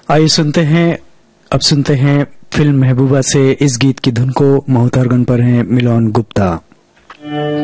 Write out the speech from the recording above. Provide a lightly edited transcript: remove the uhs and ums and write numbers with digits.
आइए सुनते हैं फिल्म महबूबा से इस गीत की धुन को। मोहतारगन पर हैं मिलन गुप्ता।